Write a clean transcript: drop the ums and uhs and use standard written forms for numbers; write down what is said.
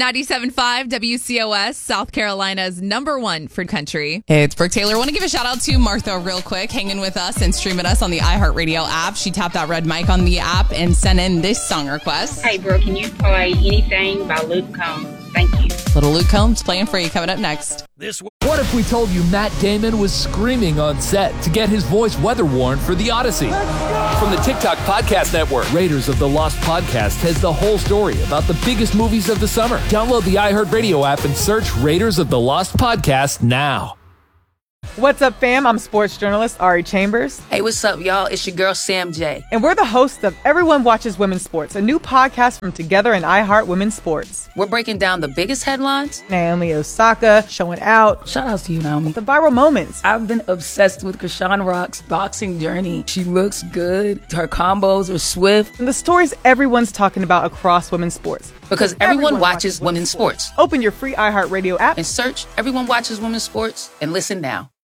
97.5 WCOS, South Carolina's #1 for country. Hey, it's Brooke Taylor. I want to give a shout out to Martha real quick, hanging with us and streaming us on the iHeartRadio app. She tapped that red mic on the app and sent in this song request. Hey, Brooke, can you play Anything by Luke Combs? Thank you. Little Luke Combs playing for you coming up next. What if we told you Matt Damon was screaming on set to get his voice weather-worn for The Odyssey? From the TikTok Podcast Network, Raiders of the Lost Podcast has the whole story about the biggest movies of the summer. Download the iHeartRadio app and search Raiders of the Lost Podcast now. What's up, fam? I'm sports journalist Ari Chambers. Hey, what's up, y'all? It's your girl, Sam J. And we're the hosts of Everyone Watches Women's Sports, a new podcast from Together and iHeart Women's Sports. We're breaking down the biggest headlines. Naomi Osaka showing out. Shout out to you, Naomi. The viral moments. I've been obsessed with Krishan Rock's boxing journey. She looks good. Her combos are swift. And the stories everyone's talking about across women's sports. Because everyone watches women's sports. Open your free iHeartRadio app And search Everyone Watches Women's Sports and listen now.